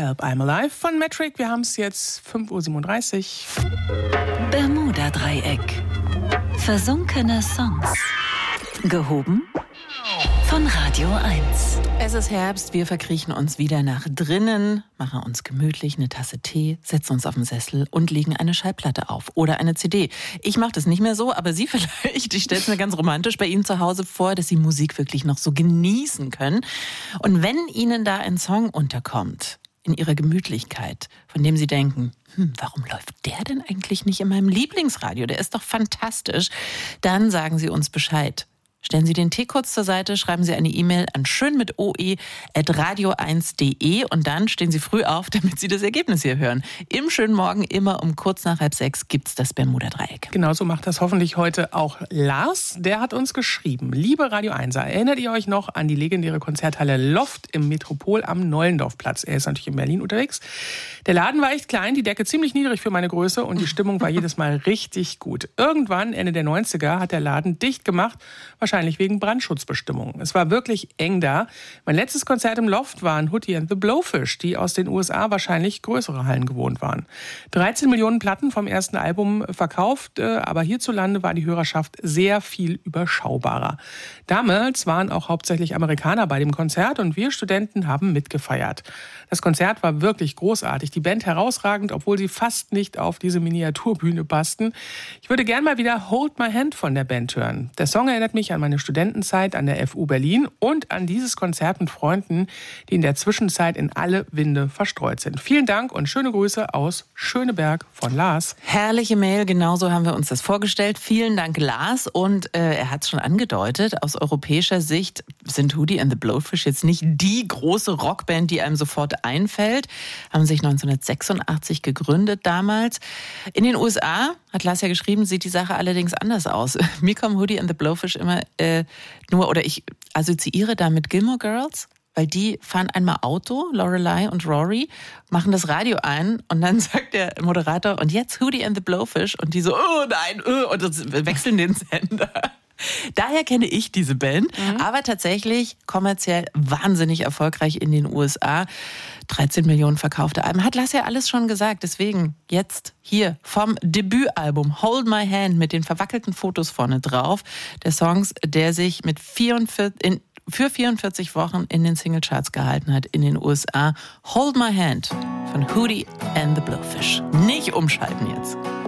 Help I'm Alive von Metric. Wir haben es jetzt 5:37 Uhr. Bermuda-Dreieck. Versunkene Songs. Gehoben von Radio 1. Es ist Herbst, wir verkriechen uns wieder nach drinnen, machen uns gemütlich eine Tasse Tee, setzen uns auf den Sessel und legen eine Schallplatte auf oder eine CD. Ich mache das nicht mehr so, aber Sie vielleicht. Ich stelle es mir ganz romantisch bei Ihnen zu Hause vor, dass Sie Musik wirklich noch so genießen können. Und wenn Ihnen da ein Song unterkommt, in Ihrer Gemütlichkeit, von dem Sie denken, warum läuft der denn eigentlich nicht in meinem Lieblingsradio? Der ist doch fantastisch. Dann sagen Sie uns Bescheid. Stellen Sie den Tee kurz zur Seite, schreiben Sie eine E-Mail an schönmitoe@radio1.de und dann stehen Sie früh auf, damit Sie das Ergebnis hier hören. Im schönen Morgen, immer um kurz nach 5:30 gibt's das Bermuda-Dreieck. Genauso macht das hoffentlich heute auch Lars. Der hat uns geschrieben: Liebe Radio 1er, erinnert ihr euch noch an die legendäre Konzerthalle Loft im Metropol am Neulendorfplatz? Er ist natürlich in Berlin unterwegs. Der Laden war echt klein, die Decke ziemlich niedrig für meine Größe und die Stimmung war jedes Mal richtig gut. Irgendwann, Ende der 90er, hat der Laden dicht gemacht, wahrscheinlich wegen Brandschutzbestimmungen. Es war wirklich eng da. Mein letztes Konzert im Loft waren Hootie and the Blowfish, die aus den USA wahrscheinlich größere Hallen gewohnt waren. 13 Millionen Platten vom ersten Album verkauft, aber hierzulande war die Hörerschaft sehr viel überschaubarer. Damals waren auch hauptsächlich Amerikaner bei dem Konzert und wir Studenten haben mitgefeiert. Das Konzert war wirklich großartig, die Band herausragend, obwohl sie fast nicht auf diese Miniaturbühne passten. Ich würde gern mal wieder Hold My Hand von der Band hören. Der Song erinnert mich an meine Studentenzeit an der FU Berlin und an dieses Konzert mit Freunden, die in der Zwischenzeit in alle Winde verstreut sind. Vielen Dank und schöne Grüße aus Schöneberg von Lars. Herrliche Mail, genauso haben wir uns das vorgestellt. Vielen Dank, Lars. Und er hat es schon angedeutet, aus europäischer Sicht sind Hootie and the Blowfish jetzt nicht die große Rockband, die einem sofort einfällt. Haben sich 1986 gegründet damals. In den USA, hat Lars ja geschrieben, sieht die Sache allerdings anders aus. Mir kommen Hootie and the Blowfish immer ich assoziiere da mit Gilmore Girls, weil die fahren einmal Auto, Lorelei und Rory, machen das Radio ein und dann sagt der Moderator, und jetzt Hootie and the Blowfish, und die so, oh nein, und wechseln den Sender. Daher kenne ich diese Band, aber tatsächlich kommerziell wahnsinnig erfolgreich in den USA. 13 Millionen verkaufte Alben. Hat Lars ja alles schon gesagt. Deswegen jetzt hier vom Debütalbum Hold My Hand mit den verwackelten Fotos vorne drauf. Der Song, der sich für 44 Wochen in den Singlecharts gehalten hat in den USA. Hold My Hand von Hootie and the Blowfish. Nicht umschalten jetzt.